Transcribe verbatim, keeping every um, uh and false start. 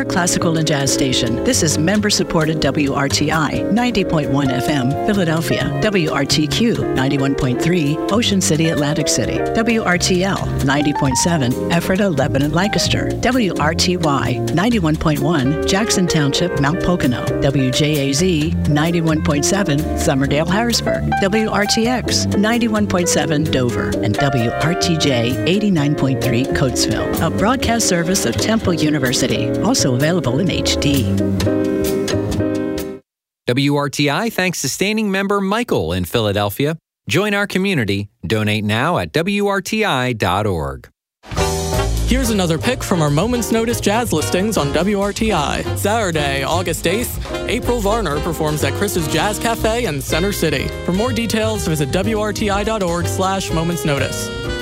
classical and jazz station. This is member-supported W R T I, ninety point one F M, Philadelphia. W R T Q, ninety-one point three, Ocean City, Atlantic City. W R T L, ninety point seven, Ephrata, Lebanon, Lancaster. W R T Y, ninety-one point one, Jackson Township, Mount Pocono. W J A Z, ninety-one point seven, Summerdale, Harrisburg. W R T X, ninety-one point seven, Dover. And W R T J, eighty-nine point three, Coatesville. A broadcast service of Temple University. Also available in H D. W R T I thanks sustaining member Michael in Philadelphia. Join our community. Donate now at W R T I dot org. Here's another pick from our Moments Notice jazz listings on W R T I. Saturday, August eighth, April Varner performs at Chris's Jazz Cafe in Center City. For more details, visit W R T I dot org slash Moments Notice.